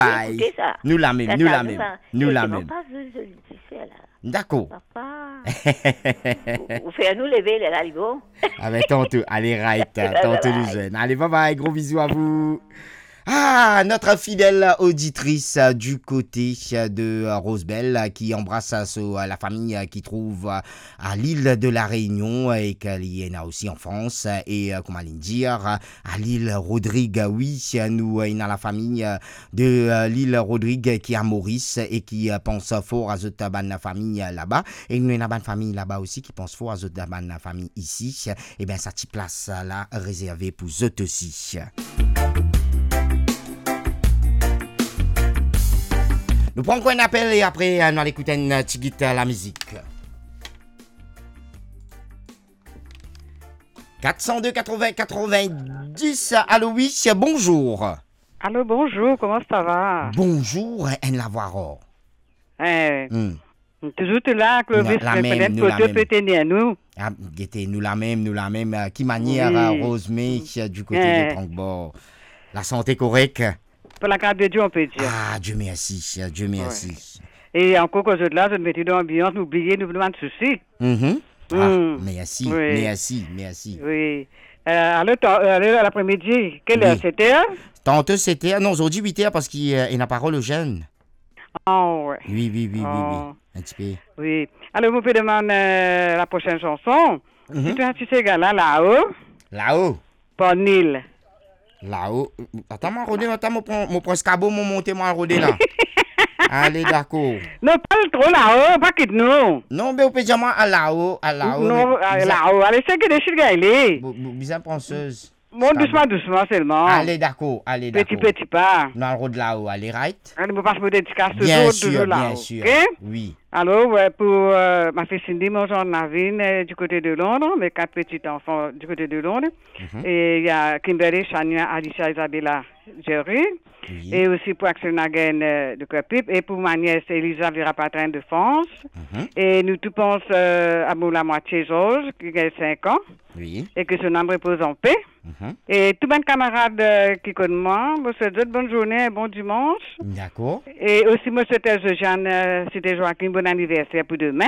Aïe. Écoutez ça. Nous la même, nous la même. Nous la même. même. Pas je le dis, là. D'accord. Papa. Vous faites nous lever les lalibo. Ah ben tantôt, allez right, tantôt les jeunes. Allez, bye bye, gros bisous à vous. Ah, notre fidèle auditrice du côté de Rosebel qui embrasse la famille qui trouve à l'île de la Réunion et qu'il y en a aussi en France et comment aller dire à l'île Rodrigue. Oui, nous il y a la famille de l'île Rodrigue qui est à Maurice et qui pense fort à cette bonne famille là-bas et nous il y a une famille là-bas aussi qui pense fort à cette bonne famille ici. Et bien sa petite place là réservée pour eux aussi. Nous prenons un appel et après, nous allons écouter une petite la musique. 402 80 90. Allô, oui, bonjour. Allô, bonjour, comment ça va? Bonjour, en la voir. Toujours là, Clovis, peut-être que tu es nous. Ah, nous la même. Qui manière, Oui. Rosemée, du côté de Tranquebord. La santé correcte? Pour la grâce de Dieu, on peut dire. Ah, Dieu merci, Dieu merci. Ouais. Et encore que là, je me mettais dans l'ambiance, n'oubliez, nous demandons de soucis. Merci, Oui. merci. Oui. Alors, l'après-midi, quelle heure c'était? Tantôt c'était, non, aujourd'hui 8h parce qu'il n'a pas parole aux jeunes. Oh, ouais. Oui. Oh. Un petit peu. Oui. Alors, vous pouvez demander la prochaine chanson. Si tu as ces gars-là, là-haut. Là-haut? Pour Nil. Là-haut. Attends, mon point scabo, mon monté, moi, rodé là. Allez, d'accord. Non, pas trop là-haut, pas quitte nous. Non, mais on peut dire moi à là-haut. Non, là-haut. Allez, c'est que des chiens gailés. Bizarre penseuse. Bon, doucement seulement. Allez, d'accord. Petit pas. Dans le road là-haut, allez, right? Allez, vous passez pour des discasses Bien toujours là-haut. sûr. Ok? Oui. Alors, pour ma fille Cindy, mon genre Navine du côté de Londres, mes 4 petits enfants du côté de Londres. Et il y a Kimberly, Chania, Alicia, Isabella, Jerry. Oui. Et aussi pour Axel Naguen de Crepip. Et pour ma nièce Elisa Vera Patrin de France. Et nous tous pensons à la moitié Georges, qui a 5 ans. Oui. Et que son âme repose en paix. Et tous mes camarades qui connaissent moi, vous souhaite bonne journée, bon dimanche. D'accord. Et aussi, moi, c'était Jeanne, c'était Joachim, bon anniversaire pour demain.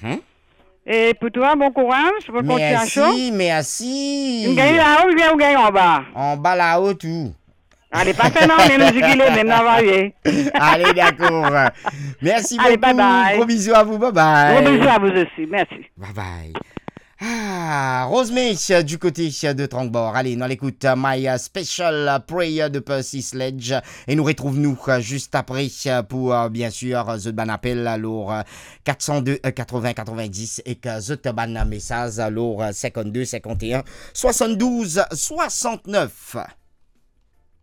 Et pour toi, bon courage, bonne continuation. Merci. Vous gagnez là-haut ou bien vous gagnez en bas? En bas là-haut, tout. Allez, pas non, on est nous équilés, même n'envoyer. Allez, d'accord. Merci Allez, beaucoup. bye-bye. Gros bisous à vous, bye-bye. Gros bisous à vous aussi, merci. Bye-bye. Ah, Rosemary du côté de Tranquebord. Allez, on écoute My Special Prayer de Percy Sledge. Et nous retrouvons-nous juste après pour, bien sûr, The Ban Appel, alors 402 80 90 et que The Ban Message, alors 52 51 72 69.